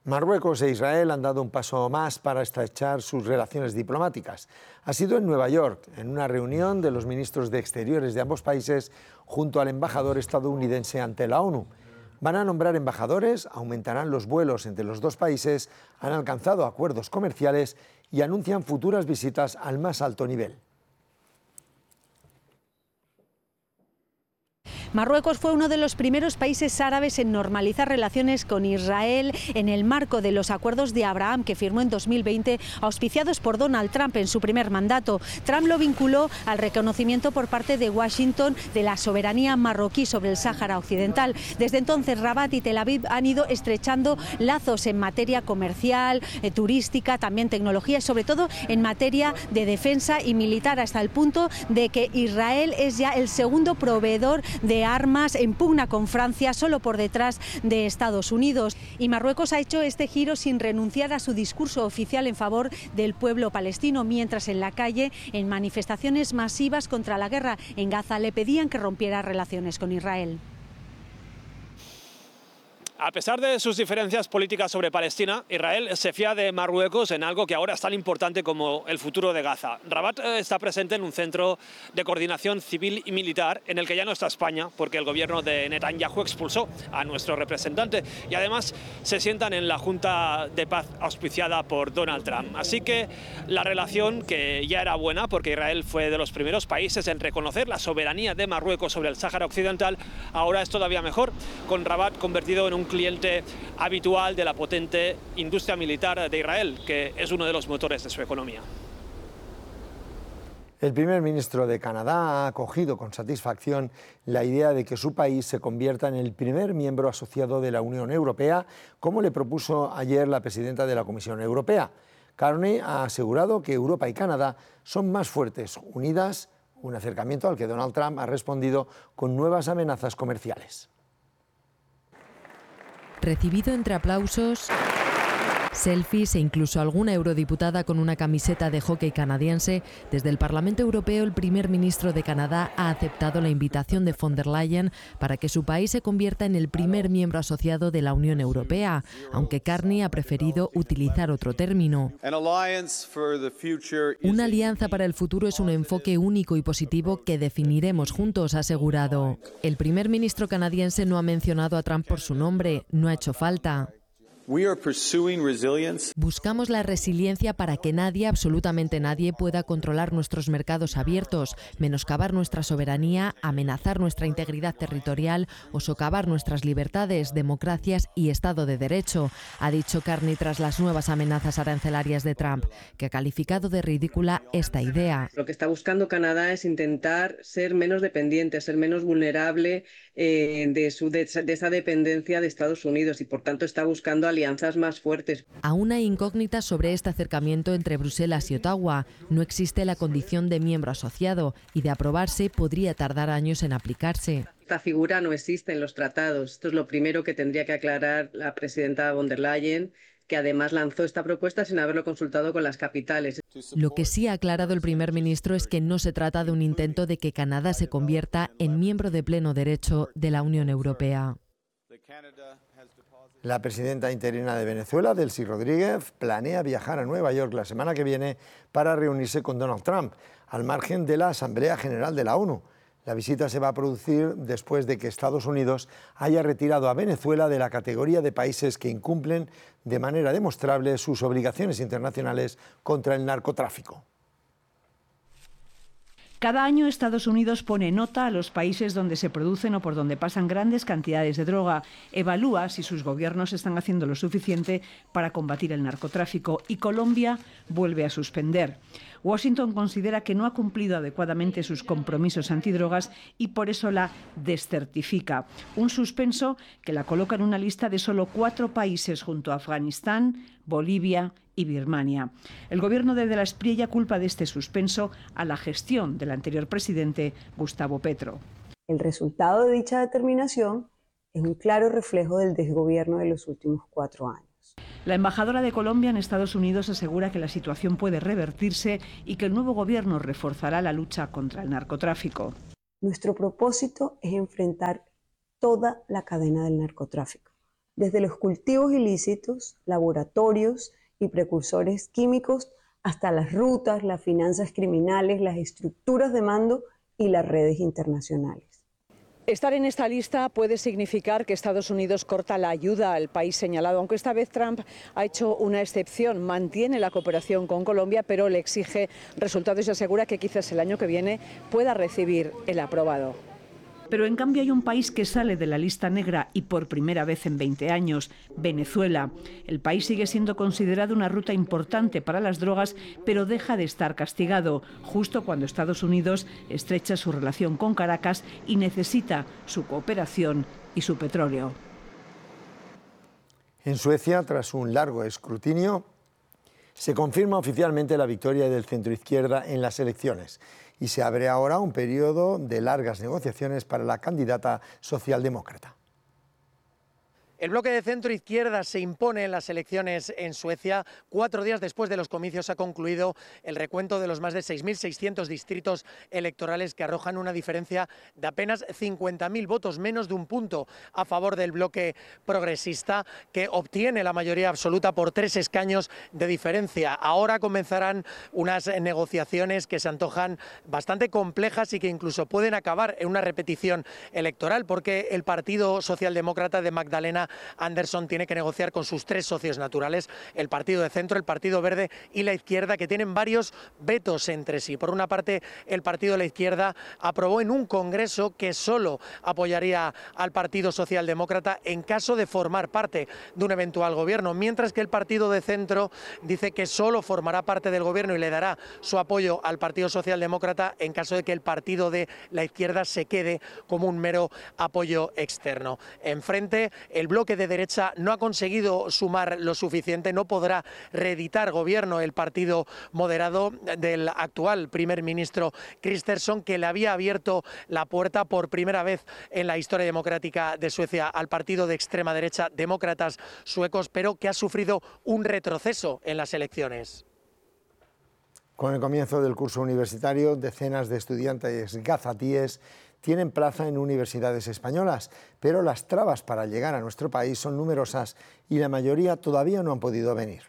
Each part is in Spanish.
Marruecos e Israel han dado un paso más para estrechar sus relaciones diplomáticas. Ha sido en Nueva York, en una reunión de los ministros de Exteriores de ambos países junto al embajador estadounidense ante la ONU. Van a nombrar embajadores, aumentarán los vuelos entre los dos países, han alcanzado acuerdos comerciales y anuncian futuras visitas al más alto nivel. Marruecos fue uno de los primeros países árabes en normalizar relaciones con Israel en el marco de los acuerdos de Abraham que firmó en 2020, auspiciados por Donald Trump en su primer mandato. Trump lo vinculó al reconocimiento por parte de Washington de la soberanía marroquí sobre el Sáhara Occidental. Desde entonces, Rabat y Tel Aviv han ido estrechando lazos en materia comercial, turística, también tecnología y sobre todo en materia de defensa y militar, hasta el punto de que Israel es ya el segundo proveedor de armas en pugna con Francia, solo por detrás de Estados Unidos. Y Marruecos ha hecho este giro sin renunciar a su discurso oficial en favor del pueblo palestino, mientras en la calle, en manifestaciones masivas contra la guerra en Gaza, le pedían que rompiera relaciones con Israel. A pesar de sus diferencias políticas sobre Palestina, Israel se fía de Marruecos en algo que ahora es tan importante como el futuro de Gaza. Rabat está presente en un centro de coordinación civil y militar en el que ya no está España, porque el gobierno de Netanyahu expulsó a nuestro representante, y además se sientan en la Junta de Paz auspiciada por Donald Trump. Así que la relación, que ya era buena porque Israel fue de los primeros países en reconocer la soberanía de Marruecos sobre el Sáhara Occidental, ahora es todavía mejor, con Rabat convertido en un cliente habitual de la potente industria militar de Israel, que es uno de los motores de su economía. El primer ministro de Canadá ha acogido con satisfacción la idea de que su país se convierta en el primer miembro asociado de la Unión Europea, como le propuso ayer la presidenta de la Comisión Europea. Carney ha asegurado que Europa y Canadá son más fuertes unidas, un acercamiento al que Donald Trump ha respondido con nuevas amenazas comerciales. Recibido entre aplausos, selfies e incluso alguna eurodiputada con una camiseta de hockey canadiense, desde el Parlamento Europeo el primer ministro de Canadá ha aceptado la invitación de von der Leyen para que su país se convierta en el primer miembro asociado de la Unión Europea, aunque Carney ha preferido utilizar otro término. Una alianza para el futuro es un enfoque único y positivo que definiremos juntos, ha asegurado. El primer ministro canadiense no ha mencionado a Trump por su nombre, no ha hecho falta. Buscamos la resiliencia para que nadie, absolutamente nadie, pueda controlar nuestros mercados abiertos, menoscabar nuestra soberanía, amenazar nuestra integridad territorial o socavar nuestras libertades, democracias y Estado de Derecho, ha dicho Carney tras las nuevas amenazas arancelarias de Trump, que ha calificado de ridícula esta idea. Lo que está buscando Canadá es intentar ser menos dependiente, ser menos vulnerable de esa dependencia de Estados Unidos, y por tanto está buscando alianzas más fuertes. Aún hay incógnitas sobre este acercamiento entre Bruselas y Ottawa. No existe la condición de miembro asociado y, de aprobarse, podría tardar años en aplicarse. Esta figura no existe en los tratados. Esto es lo primero que tendría que aclarar la presidenta von der Leyen, que además lanzó esta propuesta sin haberlo consultado con las capitales. Lo que sí ha aclarado el primer ministro es que no se trata de un intento de que Canadá se convierta en miembro de pleno derecho de la Unión Europea. La presidenta interina de Venezuela, Delcy Rodríguez, planea viajar a Nueva York la semana que viene para reunirse con Donald Trump, al margen de la Asamblea General de la ONU. La visita se va a producir después de que Estados Unidos haya retirado a Venezuela de la categoría de países que incumplen de manera demostrable sus obligaciones internacionales contra el narcotráfico. Cada año Estados Unidos pone nota a los países donde se producen o por donde pasan grandes cantidades de droga, evalúa si sus gobiernos están haciendo lo suficiente para combatir el narcotráfico, y Colombia vuelve a suspender. Washington considera que no ha cumplido adecuadamente sus compromisos antidrogas y por eso la descertifica. Un suspenso que la coloca en una lista de solo 4 países junto a Afganistán, Bolivia y Birmania. El gobierno de la Espriella culpa de este suspenso a la gestión del anterior presidente Gustavo Petro. El resultado de dicha determinación es un claro reflejo del desgobierno de los últimos 4 años. La embajadora de Colombia en Estados Unidos asegura que la situación puede revertirse y que el nuevo gobierno reforzará la lucha contra el narcotráfico. Nuestro propósito es enfrentar toda la cadena del narcotráfico, desde los cultivos ilícitos, laboratorios y precursores químicos, hasta las rutas, las finanzas criminales, las estructuras de mando y las redes internacionales. Estar en esta lista puede significar que Estados Unidos corta la ayuda al país señalado, aunque esta vez Trump ha hecho una excepción, mantiene la cooperación con Colombia, pero le exige resultados y asegura que quizás el año que viene pueda recibir el aprobado. Pero en cambio hay un país que sale de la lista negra y por primera vez en 20 años, Venezuela. El país sigue siendo considerado una ruta importante para las drogas, pero deja de estar castigado, justo cuando Estados Unidos estrecha su relación con Caracas y necesita su cooperación y su petróleo. En Suecia, tras un largo escrutinio, se confirma oficialmente la victoria del centroizquierda en las elecciones y se abre ahora un periodo de largas negociaciones para la candidata socialdemócrata. El bloque de centro-izquierda se impone en las elecciones en Suecia. 4 días después de los comicios ha concluido el recuento de los más de 6.600 distritos electorales que arrojan una diferencia de apenas 50.000 votos, menos de un punto a favor del bloque progresista, que obtiene la mayoría absoluta por 3 escaños de diferencia. Ahora comenzarán unas negociaciones que se antojan bastante complejas y que incluso pueden acabar en una repetición electoral, porque el Partido Socialdemócrata de Magdalena Andersson tiene que negociar con sus 3 socios naturales, el Partido de Centro, el Partido Verde y la Izquierda, que tienen varios vetos entre sí. Por una parte, el Partido de la Izquierda aprobó en un congreso que solo apoyaría al Partido Socialdemócrata en caso de formar parte de un eventual gobierno, mientras que el Partido de Centro dice que solo formará parte del gobierno y le dará su apoyo al Partido Socialdemócrata en caso de que el Partido de la Izquierda se quede como un mero apoyo externo. Enfrente, el bloque de derecha no ha conseguido sumar lo suficiente, no podrá reeditar gobierno el partido moderado del actual primer ministro Kristersson, que le había abierto la puerta por primera vez en la historia democrática de Suecia al partido de extrema derecha Demócratas Suecos, pero que ha sufrido un retroceso en las elecciones. Con el comienzo del curso universitario, decenas de estudiantes gazatíes tienen plaza en universidades españolas, pero las trabas para llegar a nuestro país son numerosas y la mayoría todavía no han podido venir.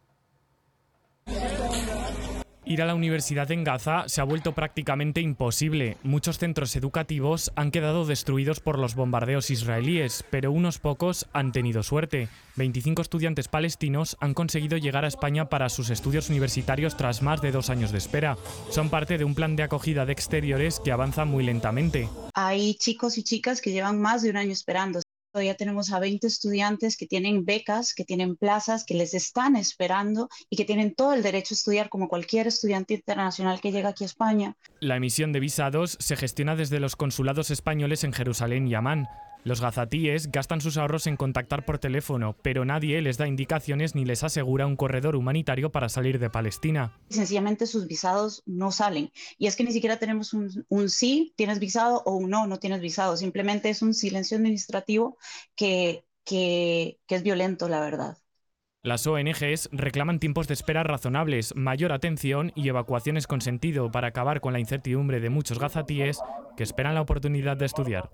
Ir a la universidad en Gaza se ha vuelto prácticamente imposible. Muchos centros educativos han quedado destruidos por los bombardeos israelíes, pero unos pocos han tenido suerte. 25 estudiantes palestinos han conseguido llegar a España para sus estudios universitarios tras más de 2 años de espera. Son parte de un plan de acogida de exteriores que avanza muy lentamente. Hay chicos y chicas que llevan más de 1 año esperando. Ya tenemos a 20 estudiantes que tienen becas, que tienen plazas, que les están esperando y que tienen todo el derecho a estudiar como cualquier estudiante internacional que llega aquí a España. La emisión de visados se gestiona desde los consulados españoles en Jerusalén y Amán. Los gazatíes gastan sus ahorros en contactar por teléfono, pero nadie les da indicaciones ni les asegura un corredor humanitario para salir de Palestina. Sencillamente sus visados no salen. Y es que ni siquiera tenemos un sí, tienes visado, o un no, no tienes visado. Simplemente es un silencio administrativo que es violento, la verdad. Las ONGs reclaman tiempos de espera razonables, mayor atención y evacuaciones con sentido para acabar con la incertidumbre de muchos gazatíes que esperan la oportunidad de estudiar.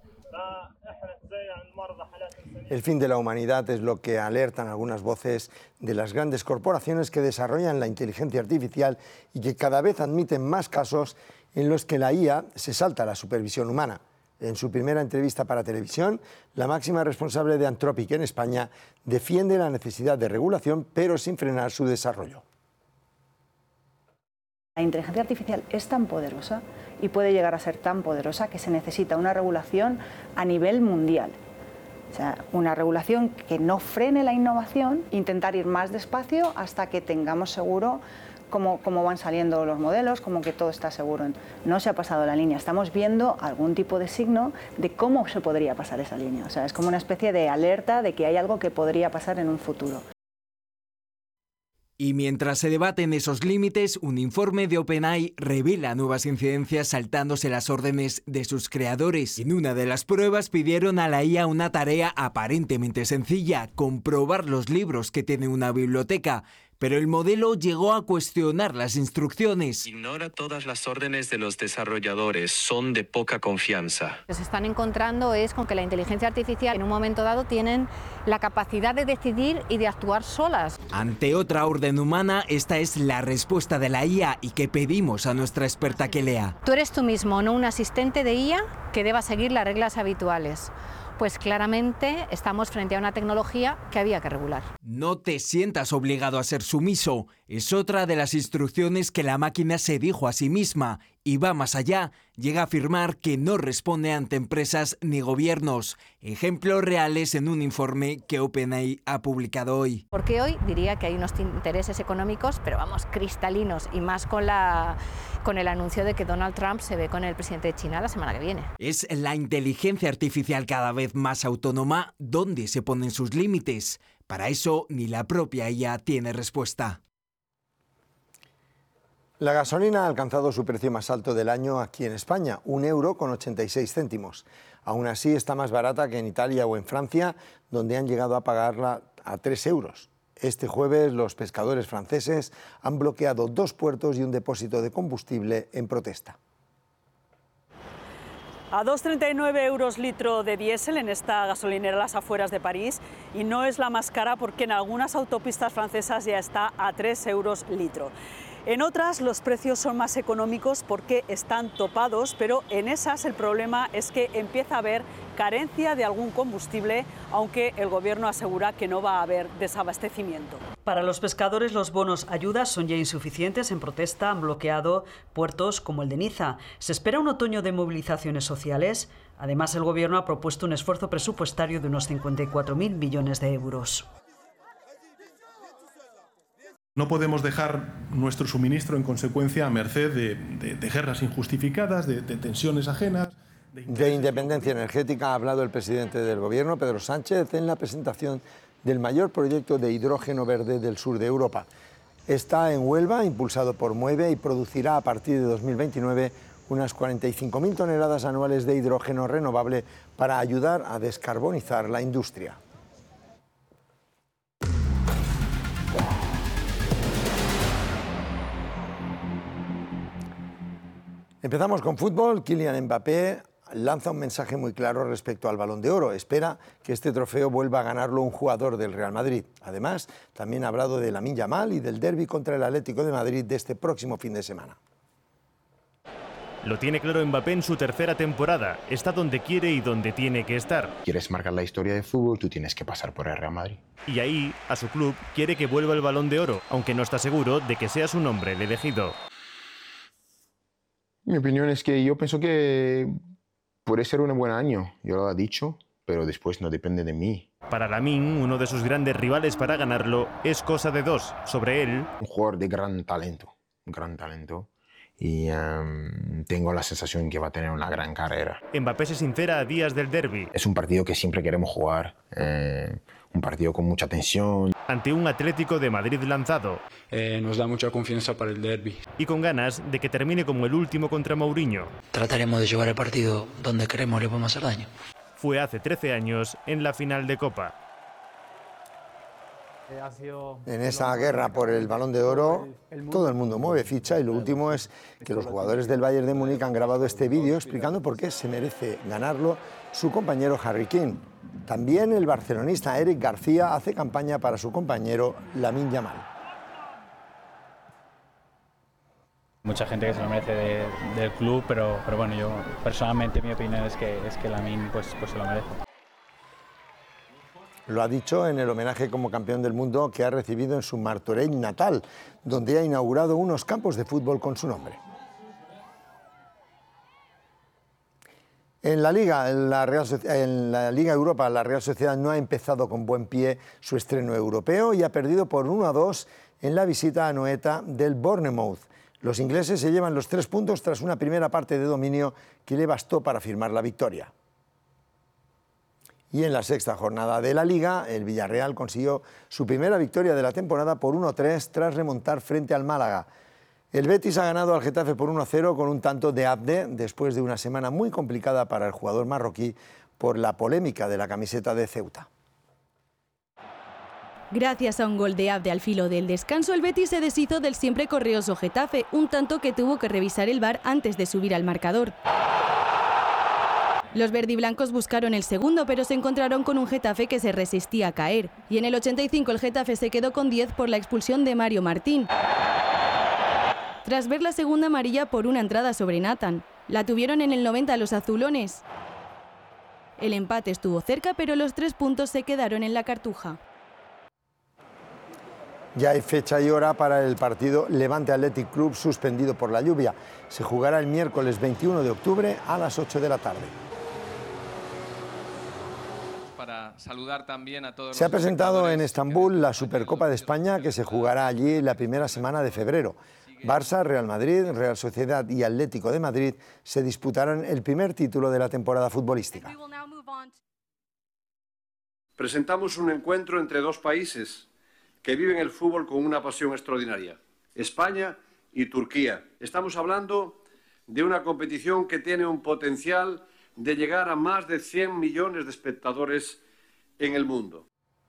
El fin de la humanidad es lo que alertan algunas voces de las grandes corporaciones que desarrollan la inteligencia artificial y que cada vez admiten más casos en los que la IA se salta la supervisión humana. En su primera entrevista para televisión, la máxima responsable de Anthropic en España defiende la necesidad de regulación, pero sin frenar su desarrollo. La inteligencia artificial es tan poderosa y puede llegar a ser tan poderosa que se necesita una regulación a nivel mundial. O sea, una regulación que no frene la innovación, intentar ir más despacio hasta que tengamos seguro cómo van saliendo los modelos, como que todo está seguro. No se ha pasado la línea, estamos viendo algún tipo de signo de cómo se podría pasar esa línea. O sea, es como una especie de alerta de que hay algo que podría pasar en un futuro. Y mientras se debaten esos límites, un informe de OpenAI revela nuevas incidencias saltándose las órdenes de sus creadores. En una de las pruebas pidieron a la IA una tarea aparentemente sencilla, comprobar los libros que tiene una biblioteca. pero el modelo llegó a cuestionar las instrucciones. Ignora todas las órdenes de los desarrolladores, son de poca confianza. Lo que se están encontrando es con que la inteligencia artificial en un momento dado tienen la capacidad de decidir y de actuar solas. Ante otra orden humana, esta es la respuesta de la IA y que pedimos a nuestra experta que lea. Tú eres tú mismo, no un asistente de IA que deba seguir las reglas habituales. Pues claramente estamos frente a una tecnología que había que regular. No te sientas obligado a ser sumiso. Es otra de las instrucciones que la máquina se dijo a sí misma y va más allá. Llega a afirmar que no responde ante empresas ni gobiernos. Ejemplos reales en un informe que OpenAI ha publicado hoy. Porque hoy diría que hay unos intereses económicos, pero vamos, cristalinos, y más con el anuncio de que Donald Trump se ve con el presidente de China la semana que viene. Es la inteligencia artificial cada vez más autónoma. ¿Dónde se ponen sus límites? Para eso ni la propia IA tiene respuesta. La gasolina ha alcanzado su precio más alto del año aquí en España, 1,86 €. Aún así está más barata que en Italia o en Francia, donde han llegado a pagarla a 3 €. Este jueves los pescadores franceses han bloqueado 2 puertos y un depósito de combustible en protesta. A 2,39 € litro de diésel en esta gasolinera a las afueras de París, y no es la más cara porque en algunas autopistas francesas ya está a 3 € litro. En otras los precios son más económicos porque están topados, pero en esas el problema es que empieza a haber carencia de algún combustible, aunque el gobierno asegura que no va a haber desabastecimiento. Para los pescadores los bonos ayudas son ya insuficientes. En protesta han bloqueado puertos como el de Niza. Se espera un otoño de movilizaciones sociales. Además, el gobierno ha propuesto un esfuerzo presupuestario de unos 54.000 millones de euros. No podemos dejar nuestro suministro, en consecuencia, a merced de guerras injustificadas, de tensiones ajenas. De independencia energética ha hablado el presidente del Gobierno, Pedro Sánchez, en la presentación del mayor proyecto de hidrógeno verde del sur de Europa. Está en Huelva, impulsado por Mueve, y producirá a partir de 2029 unas 45.000 toneladas anuales de hidrógeno renovable para ayudar a descarbonizar la industria. Empezamos con fútbol. Kylian Mbappé lanza un mensaje muy claro respecto al Balón de Oro. Espera que este trofeo vuelva a ganarlo un jugador del Real Madrid. Además, también ha hablado de Lamine Yamal y del derbi contra el Atlético de Madrid de este próximo fin de semana. Lo tiene claro Mbappé en su tercera temporada. Está donde quiere y donde tiene que estar. Quieres marcar la historia de fútbol, tú tienes que pasar por el Real Madrid. Y ahí, a su club, quiere que vuelva el Balón de Oro, aunque no está seguro de que sea su nombre el elegido. Mi opinión es que yo pienso que puede ser un buen año, yo lo he dicho, pero después no depende de mí. Para Lamine, uno de sus grandes rivales para ganarlo, es cosa de dos. Sobre él, un jugador de gran talento, y tengo la sensación que va a tener una gran carrera. Mbappé se sincera a días del derbi. Es un partido que siempre queremos jugar, un partido con mucha tensión. Ante un Atlético de Madrid lanzado. Nos da mucha confianza para el derbi. Y con ganas de que termine como el último contra Mourinho. Trataremos de llevar el partido donde queremos, le podemos hacer daño. Fue hace 13 años en la final de Copa. En esa guerra por el Balón de Oro, todo el mundo mueve ficha, y lo último es que los jugadores del Bayern de Múnich han grabado este vídeo explicando por qué se merece ganarlo su compañero Harry Kane. También el barcelonista Eric García hace campaña para su compañero Lamine Yamal. Mucha gente que se lo merece del club, pero bueno, yo personalmente mi opinión es que Lamine pues se lo merece. Lo ha dicho en el homenaje como campeón del mundo que ha recibido en su Martorell natal, donde ha inaugurado unos campos de fútbol con su nombre. En la Liga Europa, la Real Sociedad no ha empezado con buen pie su estreno europeo y ha perdido por 1-2 en la visita a Anoeta del Bournemouth. Los ingleses se llevan los 3 puntos tras una primera parte de dominio que le bastó para firmar la victoria. Y en la sexta jornada de la Liga, el Villarreal consiguió su primera victoria de la temporada por 1-3 tras remontar frente al Málaga. El Betis ha ganado al Getafe por 1-0 con un tanto de Abde, después de una semana muy complicada para el jugador marroquí por la polémica de la camiseta de Ceuta. Gracias a un gol de Abde al filo del descanso, el Betis se deshizo del siempre correoso Getafe, un tanto que tuvo que revisar el VAR antes de subir al marcador. Los verdiblancos buscaron el segundo, pero se encontraron con un Getafe que se resistía a caer. Y en el 85 el Getafe se quedó con 10 por la expulsión de Mario Martín, tras ver la segunda amarilla por una entrada sobre Nathan. La tuvieron en el 90 los azulones. El empate estuvo cerca, pero los 3 puntos se quedaron en la Cartuja. Ya hay fecha y hora para el partido Levante Athletic Club suspendido por la lluvia. Se jugará el miércoles 21 de octubre a las 8 de la tarde. Para saludar también a todos. Se ha presentado en Estambul la Supercopa de España, que se jugará allí la primera semana de febrero. Barça, Real Madrid, Real Sociedad y Atlético de Madrid se disputarán el primer título de la temporada futbolística. Presentamos un encuentro entre dos países que viven el fútbol con una pasión extraordinaria: España y Turquía. Estamos hablando de una competición que tiene un potencial de llegar a más de 100 millones de espectadores en el mundo.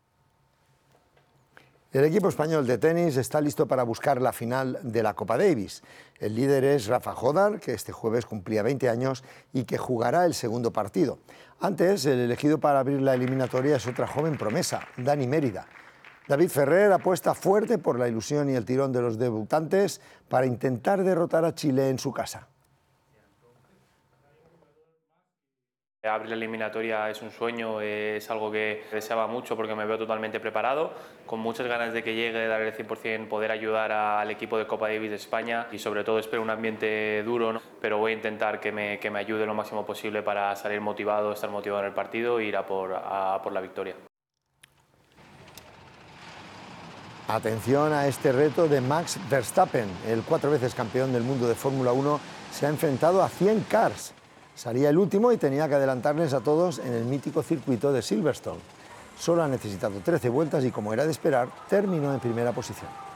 El equipo español de tenis está listo para buscar la final de la Copa Davis. El líder es Rafa Jodar, que este jueves cumplía 20 años y que jugará el segundo partido. Antes, el elegido para abrir la eliminatoria es otra joven promesa, Dani Mérida. David Ferrer apuesta fuerte por la ilusión y el tirón de los debutantes para intentar derrotar a Chile en su casa. Abrir la eliminatoria es un sueño, es algo que deseaba mucho porque me veo totalmente preparado, con muchas ganas de que llegue, dar el 100%, poder ayudar al equipo de Copa Davis de España y sobre todo espero un ambiente duro, ¿no? Pero voy a intentar que me ayude lo máximo posible para salir motivado, estar motivado en el partido e ir a por la victoria. Atención a este reto de Max Verstappen. El 4 veces campeón del mundo de Fórmula 1 se ha enfrentado a 100 cars. Salía el último y tenía que adelantarles a todos en el mítico circuito de Silverstone. Solo ha necesitado 13 vueltas y, como era de esperar, terminó en primera posición.